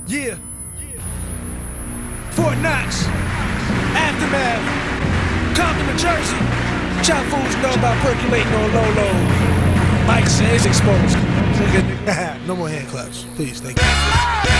Yeah. Fort Knox, Aftermath, Compton, New Jersey. Chop fools know about percolating on low. Mike says exposed. No more hand claps, please. Thank you.